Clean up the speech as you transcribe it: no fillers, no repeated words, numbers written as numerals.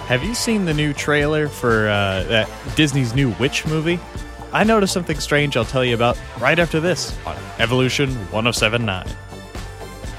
Have you seen the new trailer for that Disney's new Witch movie? I noticed something strange I'll tell you about right after this on Evolution 1079.